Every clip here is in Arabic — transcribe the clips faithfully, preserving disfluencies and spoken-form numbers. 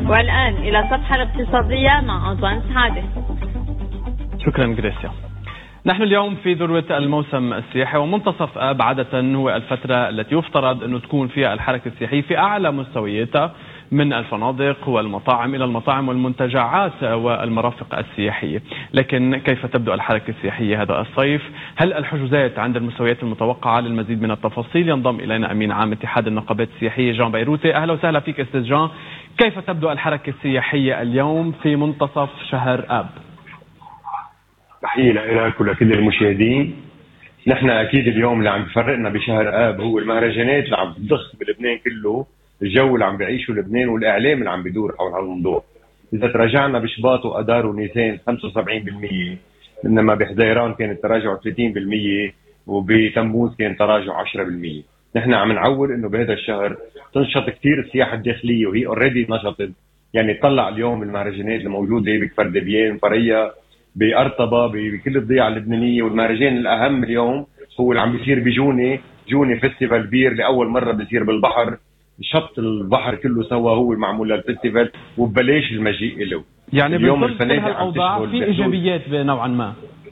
والآن إلى الصفحة الاقتصادية مع أنطوان سعادة. شكرا جريسيا. نحن اليوم في ذروة الموسم السياحي، ومنتصف آب عادة هو الفترة التي يفترض أنه تكون فيها الحركة السياحية في أعلى مستوياتها، من الفنادق والمطاعم إلى المطاعم والمنتجعات والمرافق السياحية. لكن كيف تبدو الحركة السياحية هذا الصيف؟ هل الحجوزات عند المستويات المتوقعة؟ للمزيد من التفاصيل ينضم إلينا أمين عام اتحاد النقابات السياحية جان بيروتي. أهلا وسهلا فيك أستاذ جان. كيف تبدو الحركة السياحية اليوم في منتصف شهر آب؟ تحية لك ولكل المشاهدين. نحن أكيد اليوم اللي عم بفرقنا بشهر آب هو المهرجانات اللي عم تضخ بلبنان كله، الجو اللي عم بيعيشه لبنان والإعلام اللي عم بيدور حول هالموضوع. إذا تراجعنا بشباط وأدار ونيسان خمسة وسبعين بالمئة، إنما بحزيران كان التراجع ثلاثين بالمئة، وبتموز كان تراجع عشرة بالمئة. نحن عم نعول إنه بهذا الشهر تنشط كثير السياحة الداخلية، وهي اوريدي نشطت. يعني طلع اليوم المهرجانات الموجودة بكفر دبيان، فريا، بأرطبة، بكل الضيعة اللبنانية. والمهرجان الأهم اليوم هو اللي عم بيصير بجوني، جوني فيستيفال بير، لأول مرة بيصير بالبحر، شط البحر كله سوا هو المعمول للفيستيفال وببلاش المجيء له. يعني اليوم الفنادق الأوضاع في إيجابيات نوعا ما.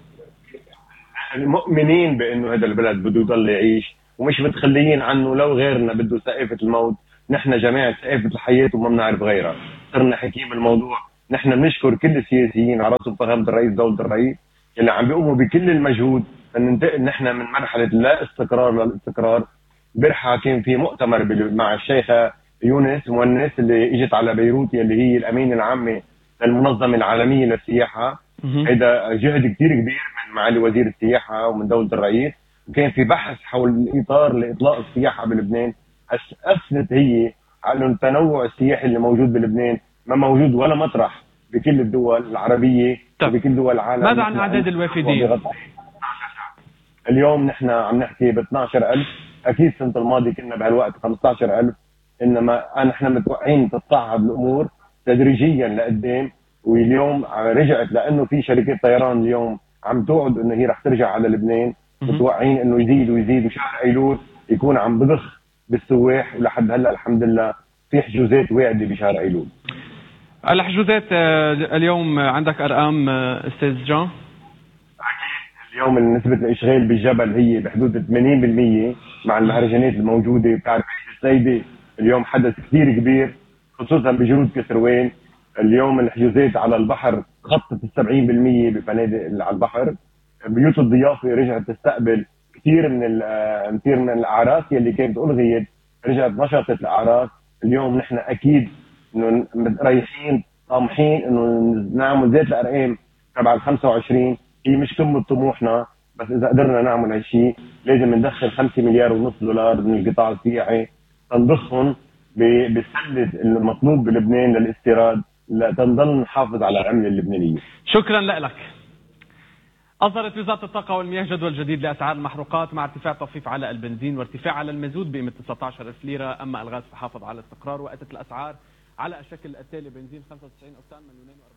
مؤمنين بأنه هذا البلد بده يضل يعيش ومش متخليين عنه. لو غيرنا بده ثقافة الموت، نحن جماعة ثقافة الحياة وما بنعرف غيرها. صرنا حكيم بالموضوع. نحن بنشكر كل السياسيين على راسهم فخامة الرئيس دولة الرئيس اللي عم بيقوموا بكل المجهود ان ننتقل نحن من مرحلة لا استقرار للاستقرار. برحة كان في مؤتمر مع الشيخة يونس مونس اللي اجت على بيروت، اللي هي الامينة العامة للمنظمة العالمية للسياحة. هذا جهد كثير كبير من معالي وزير السياحة ومن دولة الرئيس، وكان في بحث حول الاطار لاطلاق السياحة بلبنان. اثبتت هي على التنوع السياحي اللي موجود بلبنان ما موجود ولا مطرح بكل الدول العربية وبكل دول العالم. ماذا عن أعداد الوافدين؟ اليوم نحن عم نحكي ب اثني عشر ألف. أكيد السنة الماضية كنا بهالوقت خمسة عشر ألف، إنما نحن متوقعين تتصاعد الأمور تدريجيا لقدام. واليوم رجعت لأنه في شركات طيران اليوم عم توعد إنه هي رح ترجع على لبنان. متوقعين إنه يزيد ويزيد، وشهر أيلول يكون عم بضخ بالسواح. ولحد هلا الحمد لله في حجوزات واعدة بشهر أيلول. الحجوزات اليوم عندك أرقام أستاذ جان؟ أكيد اليوم نسبة الإشغال بالجبل هي بحدود ثمانين بالمئة مع المهرجانات الموجودة. بتعرف السيدة اليوم حدث كثير كبير خصوصا بجنود كسروان. اليوم الحجوزات على البحر خطت السبعين بالمئة بفنادق على البحر. بيوت الضيافة رجعت تستقبل كثير من كثير من الأعراس يلي كانت ألغيت، رجعت نشطت الأعراس. اليوم نحن أكيد انه رايحين طامحين انه نعمل ذات الارقام تبع ال خمسة وعشرين. هي مش قمه طموحنا، بس اذا قدرنا نعمل هالشيء لازم ندخل خمسة مليار ونص دولار من القطاع السياحي تنضخهم بالسله المطلوب بلبنان للاستيراد، لتنضل نحافظ على العمله اللبنانيه. شكرا لك. أصدرت وزارة الطاقة والمياه جدول جديد لأسعار المحروقات مع ارتفاع تخفيف على البنزين وارتفاع على المازوت بقيمة تسعة عشر ألف ليرة. أما الغاز فحافظ على استقرار، وأتت الأسعار على الشكل التالي: بنزين خمسة وتسعين أوكتان مليونين